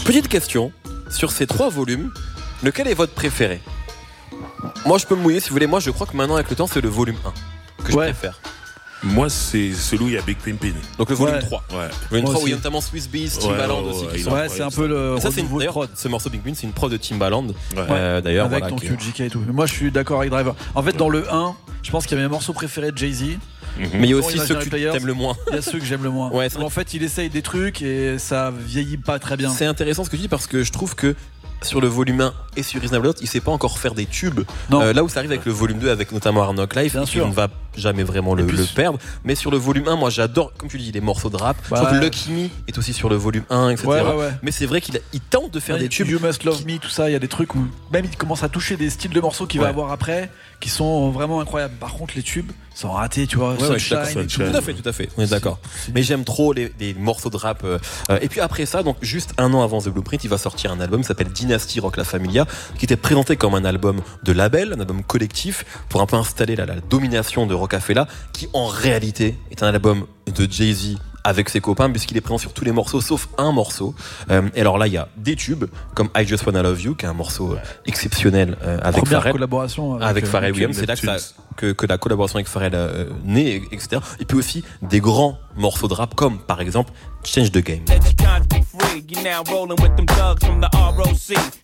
Petite question, sur ces 3 volumes, lequel est votre préféré ? Moi je peux me mouiller si vous voulez, moi je crois que maintenant avec le temps c'est le volume 1 que je préfère. Moi, c'est celui où il y a Big Pimpin. Donc le volume 3. Ouais. Le volume 3 où il y a notamment Swiss Beats, Timbaland aussi. Qui sont... Ouais, c'est un peu le renouveau de prod. Ce morceau Big Pin, c'est une prod de Timbaland. D'ailleurs, avec ton QGK et tout. Moi, je suis d'accord avec Driver. En fait, dans le 1, je pense qu'il y a mes morceaux préférés de Jay-Z. Mais il y a aussi ceux que tu aimes le moins. Il y a ceux que j'aime le moins. Ouais, en fait, il essaye des trucs et ça vieillit pas très bien. C'est intéressant ce que tu dis parce que je trouve que sur le volume 1 et sur Reasonable Doubt, il sait pas encore faire des tubes. Là où ça arrive avec le volume 2, avec notamment Hard Knock Life, il ne va jamais vraiment le perdre. Mais sur le volume 1, moi j'adore, comme tu dis, les morceaux de rap. Je trouve que Lucky Me est aussi sur le volume 1, etc. Mais c'est vrai qu'il tente de faire des tubes. You Must Love Me, tout ça, il y a des trucs où même il commence à toucher des styles de morceaux qu'il va avoir après qui sont vraiment incroyables. Par contre, les tubes sont ratés, tu vois. Sunshine, tout à fait, on est d'accord. Mais j'aime trop les morceaux de rap. Et puis après ça, donc juste un an avant The Blueprint, il va sortir un album qui s'appelle Dynasty Rock La Familia, qui était présenté comme un album de label, un album collectif, pour un peu installer la domination de Rockefeller, qui en réalité est un album de Jay-Z avec ses copains, puisqu'il est présent sur tous les morceaux sauf un morceau. Et alors là, il y a des tubes comme I Just Wanna Love You, qui est un morceau exceptionnel avec Pharrell. Collaboration avec Pharrell Williams. C'est là que la collaboration avec Pharrell naît, etc. Et puis aussi des grands morceaux de rap comme par exemple Change the Game.